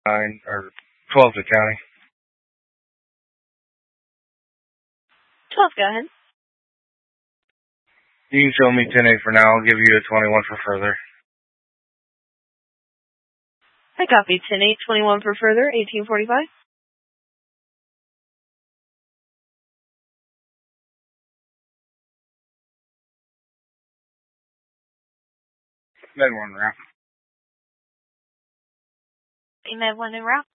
or 12 to county. 12, go ahead. You can show me 10-8 for now. I'll give you a 21 for further. I copy 10-8, 21 for further, 1845. Med 1 route. Med 1 en route.